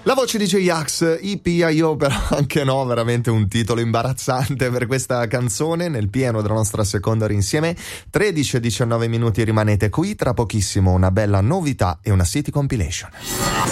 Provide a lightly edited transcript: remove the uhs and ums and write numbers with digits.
La voce di J-Ax, EPIO, però anche no, veramente un titolo imbarazzante per questa canzone, nel pieno della nostra seconda ora insieme. 13 e 19 minuti, rimanete qui, tra pochissimo una bella novità e una City Compilation.